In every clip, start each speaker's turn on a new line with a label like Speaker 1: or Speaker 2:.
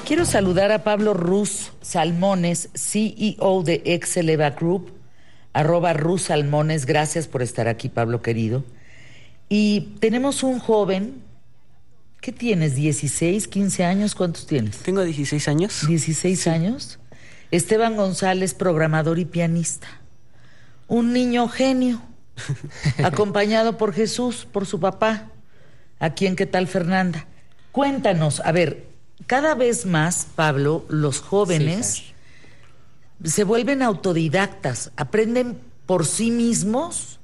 Speaker 1: Quiero saludar a Pablo Ruz Salmones, CEO de Exeleva Group, @Ruz Salmones. Gracias por estar aquí, Pablo querido. Y tenemos un joven, ¿qué tienes? ¿16, 15 años? ¿Cuántos tienes?
Speaker 2: Tengo 16 años.
Speaker 1: 16 sí. años. Esteban González, programador y pianista. Un niño genio, acompañado por Jesús, por su papá. Aquí en ¿Qué tal, Fernanda? Cuéntanos, a ver, cada vez más, Pablo, los jóvenes se vuelven autodidactas, aprenden por sí mismos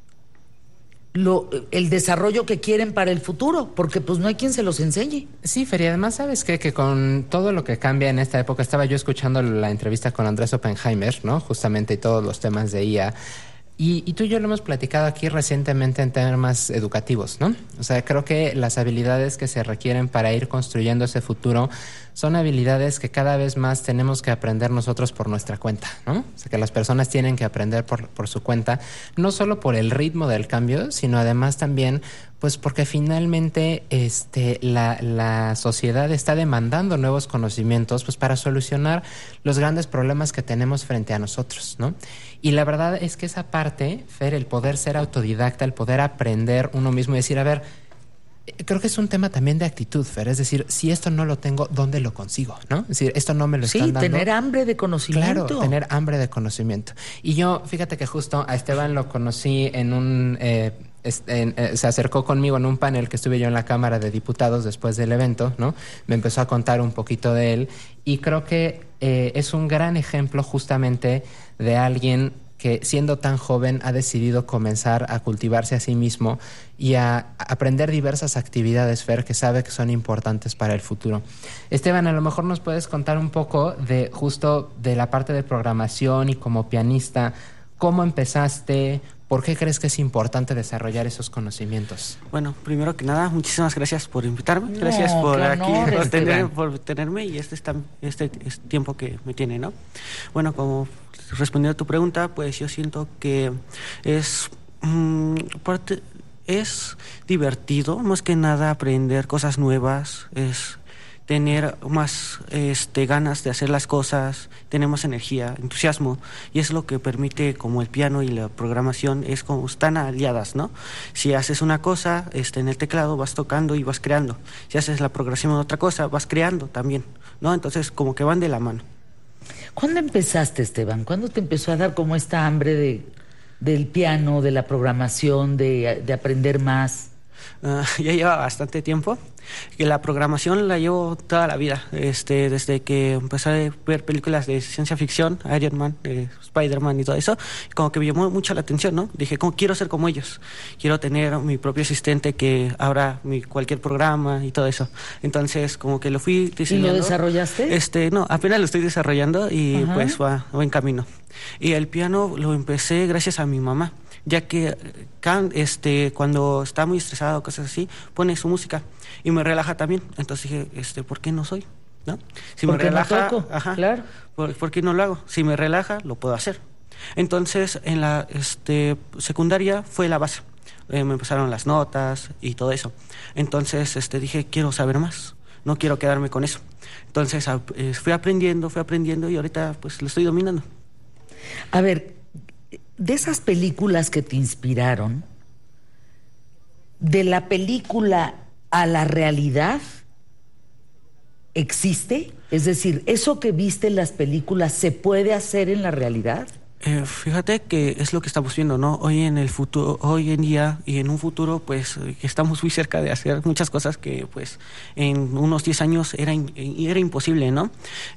Speaker 1: el desarrollo que quieren para el futuro, porque pues no hay quien se los enseñe.
Speaker 3: Sí, Fer, y además, ¿sabes qué? Que con todo lo que cambia en esta época, estaba yo escuchando la entrevista con Andrés Oppenheimer, ¿no? Justamente, y todos los temas de IA. Y tú y yo lo hemos platicado aquí recientemente en temas educativos, ¿no? O sea, creo que las habilidades que se requieren para ir construyendo ese futuro son habilidades que cada vez más tenemos que aprender nosotros por nuestra cuenta, ¿no? O sea, que las personas tienen que aprender por su cuenta, no solo por el ritmo del cambio, sino además también, pues porque finalmente la sociedad está demandando nuevos conocimientos, pues para solucionar los grandes problemas que tenemos frente a nosotros, ¿no? Y la verdad es que esa parte, Fer, el poder ser autodidacta, el poder aprender uno mismo y decir, a ver, creo que es un tema también de actitud, Fer. Es decir, si esto no lo tengo, ¿dónde lo consigo? ¿No? Es decir, esto no me lo están dando.
Speaker 1: Sí, tener hambre de conocimiento.
Speaker 3: Claro, tener hambre de conocimiento. Y yo, fíjate que justo a Esteban lo conocí en un... se acercó conmigo en un panel que estuve yo en la Cámara de Diputados después del evento, ¿no? Me empezó a contar un poquito de él y creo que es un gran ejemplo justamente de alguien que siendo tan joven ha decidido comenzar a cultivarse a sí mismo y a aprender diversas actividades, Fer, que sabe que son importantes para el futuro. Esteban, a lo mejor nos puedes contar un poco de justo de la parte de programación y como pianista, ¿cómo empezaste? ¿Por qué crees que es importante desarrollar esos conocimientos?
Speaker 2: Bueno, primero que nada, muchísimas gracias por invitarme.
Speaker 1: No,
Speaker 2: gracias por
Speaker 1: honor,
Speaker 2: por tenerme y este tiempo que me tiene, ¿no? Bueno, como respondiendo a tu pregunta, pues yo siento que es divertido, más que nada aprender cosas nuevas, es tener más ganas de hacer las cosas, tener más energía, entusiasmo, y es lo que permite, como el piano y la programación es como están aliadas, ¿no? Si haces una cosa, en el teclado vas tocando y vas creando. Si haces la programación de otra cosa, vas creando también, ¿no? Entonces como que van de la mano.
Speaker 1: ¿Cuándo empezaste, Esteban? ¿Cuándo te empezó a dar como esta hambre del piano, de la programación, de aprender más?
Speaker 2: Ya lleva bastante tiempo, que la programación la llevo toda la vida, desde que empecé a ver películas de ciencia ficción, Iron Man, Spider-Man y todo eso, como que me llamó mucho la atención, ¿no? Dije, quiero ser como ellos, quiero tener mi propio asistente que abra cualquier programa y todo eso. Entonces, como que lo fui diseñando.
Speaker 1: ¿Y lo desarrollaste?
Speaker 2: No, apenas lo estoy desarrollando y
Speaker 1: Ajá.
Speaker 2: pues va en camino. Y el piano lo empecé gracias a mi mamá, ya que cuando está muy estresado, cosas así, pone su música y me relaja también. Entonces dije, ¿por qué no soy? ¿No? Si me relaja,
Speaker 1: no toco, claro.
Speaker 2: ¿Por qué no lo hago? Si me relaja, lo puedo hacer. Entonces, en la secundaria fue la base. Me empezaron las notas y todo eso. Entonces, dije, quiero saber más. No quiero quedarme con eso. Entonces, fui aprendiendo y ahorita pues lo estoy dominando.
Speaker 1: A ver, de esas películas que te inspiraron, de la película a la realidad, ¿existe? Es decir, ¿eso que viste en las películas se puede hacer en la realidad?
Speaker 2: Fíjate que es lo que estamos viendo, ¿no? Hoy en día y en un futuro, pues estamos muy cerca de hacer muchas cosas que, pues, en unos 10 años era imposible, ¿no?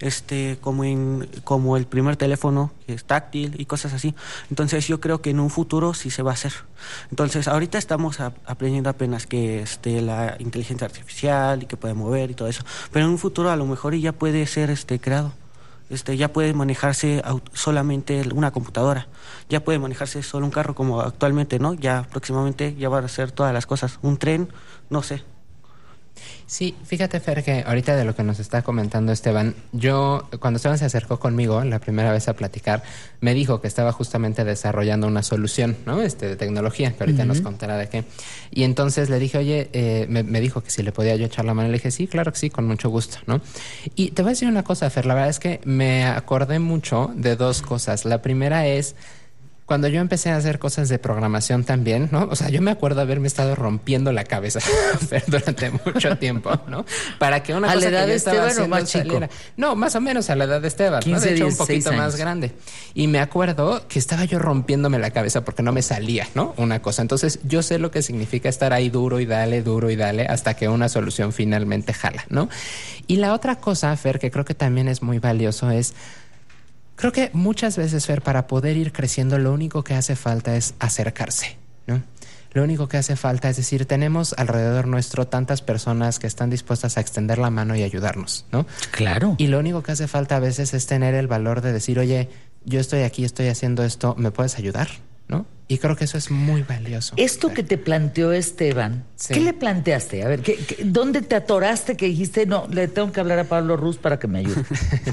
Speaker 2: Como el primer teléfono que es táctil y cosas así. Entonces, yo creo que en un futuro sí se va a hacer. Entonces, ahorita estamos aprendiendo apenas que la inteligencia artificial y que puede mover y todo eso. Pero en un futuro a lo mejor ya puede ser creado. Ya puede manejarse solamente una computadora, ya puede manejarse solo un carro como actualmente, ¿no? Ya próximamente ya van a ser todas las cosas, un tren, no sé.
Speaker 3: Sí, fíjate, Fer, que ahorita de lo que nos está comentando Esteban, cuando Esteban se acercó conmigo la primera vez a platicar, me dijo que estaba justamente desarrollando una solución, ¿no? De tecnología, que ahorita nos contará de qué. Y entonces le dije, oye, me dijo que si le podía yo echar la mano. Le dije, sí, claro que sí, con mucho gusto, ¿no? Y te voy a decir una cosa, Fer, la verdad es que me acordé mucho de dos cosas. La primera es... Cuando yo empecé a hacer cosas de programación también, ¿no? O sea, yo me acuerdo haberme estado rompiendo la cabeza durante mucho tiempo, ¿no? Para que una cosa que yo estaba haciendo más saliera. No, más o menos a la edad de Esteban, 15, ¿no? De hecho, un poquito años más grande. Y me acuerdo que estaba yo rompiéndome la cabeza porque no me salía, ¿no? Una cosa. Entonces, yo sé lo que significa estar ahí duro y dale, hasta que una solución finalmente jala, ¿no? Y la otra cosa, Fer, que creo que también es muy valioso es... Creo que muchas veces, Fer, para poder ir creciendo, lo único que hace falta es acercarse, ¿no? Lo único que hace falta es decir, tenemos alrededor nuestro tantas personas que están dispuestas a extender la mano y ayudarnos, ¿no?
Speaker 1: Claro.
Speaker 3: Y lo único que hace falta a veces es tener el valor de decir, oye, yo estoy aquí, estoy haciendo esto, ¿me puedes ayudar? ¿No? Y creo que eso es muy valioso.
Speaker 1: Esto que te planteó Esteban, sí. ¿Qué le planteaste? A ver, ¿dónde te atoraste que dijiste, no, le tengo que hablar a Pablo Ruz para que me ayude?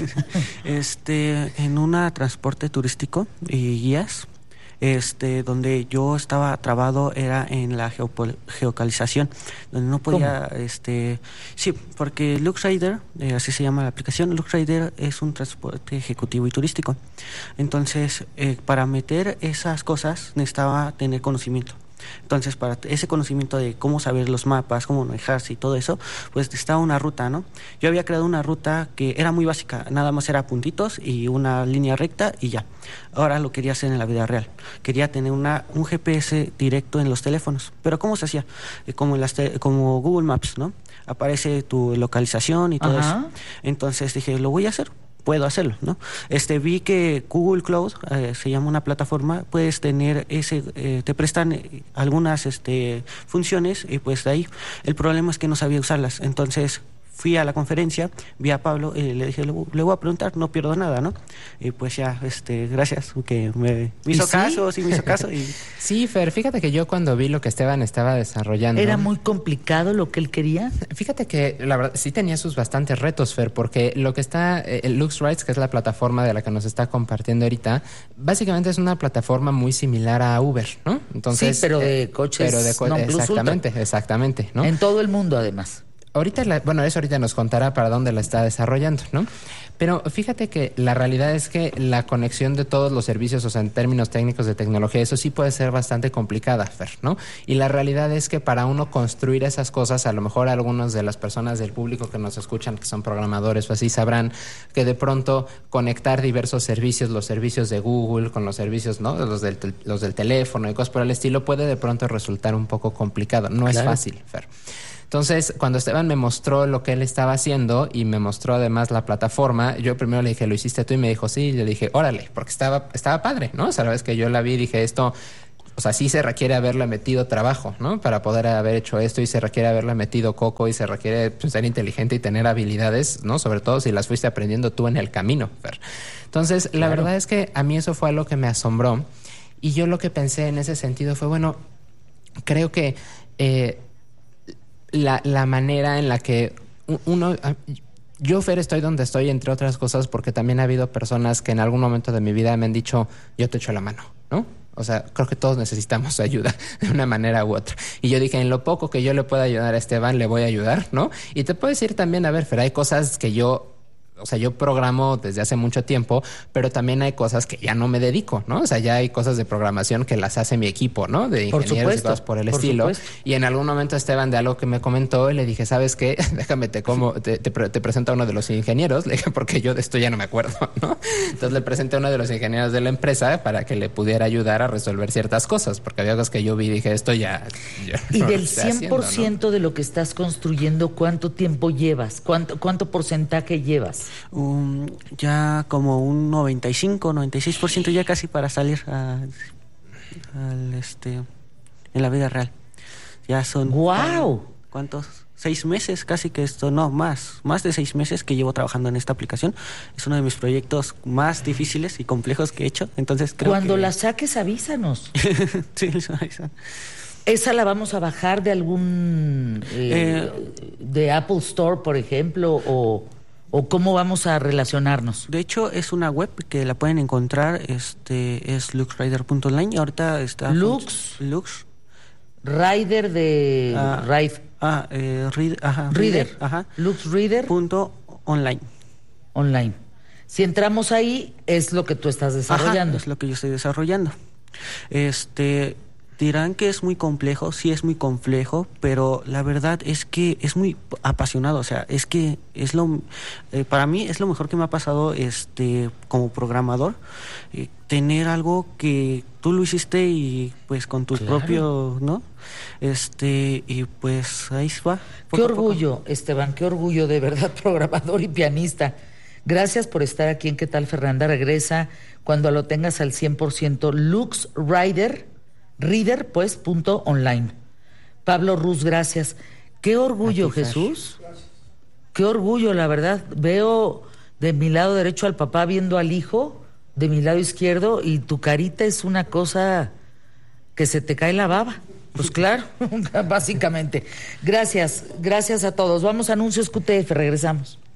Speaker 2: En un transporte turístico y guías, donde yo estaba trabado era en la geocalización, donde no podía, sí, porque LuxRider, así se llama la aplicación, LuxRider es un transporte ejecutivo y turístico. Entonces, para meter esas cosas necesitaba tener conocimiento. Entonces, para ese conocimiento de cómo saber los mapas, cómo manejarse y todo eso, pues estaba una ruta, ¿no? Yo había creado una ruta que era muy básica, nada más era puntitos y una línea recta y ya. Ahora lo quería hacer en la vida real. Quería tener un GPS directo en los teléfonos. ¿Pero cómo se hacía? Como Google Maps, ¿no? Aparece tu localización y todo eso. Entonces dije, lo voy a hacer. Puedo hacerlo, ¿no? Vi que Google Cloud, se llama una plataforma, puedes tener te prestan algunas funciones y pues de ahí. El problema es que no sabía usarlas, entonces fui a la conferencia, vi a Pablo y le dije, le voy a preguntar, no pierdo nada, ¿no? Y pues ya, gracias, que me hizo caso, sí me hizo caso. Y...
Speaker 3: Sí, Fer, fíjate que yo cuando vi lo que Esteban estaba desarrollando...
Speaker 1: ¿Era muy complicado lo que él quería?
Speaker 3: Fíjate que la verdad sí tenía sus bastantes retos, Fer, porque lo que está, LuxRides, que es la plataforma de la que nos está compartiendo ahorita, básicamente es una plataforma muy similar a Uber, ¿no?
Speaker 1: Entonces, sí, pero de coches
Speaker 3: exactamente, ¿no?
Speaker 1: En todo el mundo, además.
Speaker 3: Ahorita nos contará para dónde la está desarrollando, ¿no? Pero fíjate que la realidad es que la conexión de todos los servicios, o sea, en términos técnicos de tecnología, eso sí puede ser bastante complicada, Fer, ¿no? Y la realidad es que para uno construir esas cosas, a lo mejor algunas de las personas del público que nos escuchan, que son programadores o así, sabrán que de pronto conectar diversos servicios, los servicios de Google con los servicios, ¿no? Los del teléfono y cosas por el estilo, puede de pronto resultar un poco complicado. No es fácil, Fer. Entonces, cuando Esteban me mostró lo que él estaba haciendo y me mostró además la plataforma, yo primero le dije, ¿lo hiciste tú? Y me dijo, sí. Y le dije, órale, porque estaba padre, ¿no? O sea, la vez que yo la vi, dije, esto, o sea, sí se requiere haberle metido trabajo, ¿no? Para poder haber hecho esto y se requiere haberle metido coco y se requiere pues, ser inteligente y tener habilidades, ¿no? Sobre todo si las fuiste aprendiendo tú en el camino, Fer. Entonces, claro. La verdad es que a mí eso fue algo que me asombró. Y yo lo que pensé en ese sentido fue, bueno, creo que... La manera en la que yo, Fer, estoy donde estoy, entre otras cosas, porque también ha habido personas que en algún momento de mi vida me han dicho, yo te echo la mano, ¿no? O sea, creo que todos necesitamos ayuda de una manera u otra. Y yo dije, en lo poco que yo le pueda ayudar a Esteban, le voy a ayudar, ¿no? Y te puedo decir también, a ver, Fer, hay cosas que yo programo desde hace mucho tiempo, pero también hay cosas que ya no me dedico, ¿no? O sea, ya hay cosas de programación que las hace mi equipo, ¿no? De ingenieros y cosas por el estilo. Supuesto. Y en algún momento Esteban de algo que me comentó y le dije, ¿sabes qué? Déjame, te presento a uno de los ingenieros. Le dije, porque yo de esto ya no me acuerdo, ¿no? Entonces le presenté a uno de los ingenieros de la empresa para que le pudiera ayudar a resolver ciertas cosas, porque había cosas que yo vi y dije, esto ya
Speaker 1: y no del 100% ¿no? De lo que estás construyendo, ¿cuánto tiempo llevas? ¿Cuánto porcentaje llevas?
Speaker 2: Ya como un 96% ya casi para salir en la vida real. Ya son
Speaker 1: ¡wow!
Speaker 2: ¿Cuántos? 6 meses casi que esto, no, más de 6 meses que llevo trabajando en esta aplicación. Es uno de mis proyectos más difíciles y complejos que he hecho, entonces creo
Speaker 1: Cuando
Speaker 2: que...
Speaker 1: la saques, avísanos.
Speaker 2: Sí, avísanos.
Speaker 1: ¿Esa la vamos a bajar de algún... de Apple Store, por ejemplo, o cómo vamos a relacionarnos?
Speaker 2: De hecho, es una web que la pueden encontrar, es luxrider.online. Ahorita está... Lux.
Speaker 1: Rider de... Reader.
Speaker 2: Ajá.
Speaker 1: Luxreader.
Speaker 2: .online.
Speaker 1: Online. Si entramos ahí, es lo que tú estás desarrollando.
Speaker 2: Ajá, es lo que yo estoy desarrollando. Dirán que es muy complejo, sí es muy complejo, pero la verdad es que es muy apasionado, o sea, es que es para mí es lo mejor que me ha pasado como programador, tener algo que tú lo hiciste y pues con tus propios, ¿no? Y pues ahí va.
Speaker 1: Qué orgullo, Esteban, qué orgullo de verdad, programador y pianista. Gracias por estar aquí en ¿Qué tal, Fernanda? Regresa cuando lo tengas al 100%. Reader, pues, .online. Pablo Ruz, gracias. Qué orgullo, Jesús. Gracias. Qué orgullo, la verdad. Veo de mi lado derecho al papá viendo al hijo, de mi lado izquierdo, y tu carita es una cosa que se te cae la baba. Pues claro, básicamente. Gracias a todos. Vamos a anuncios QTF, regresamos.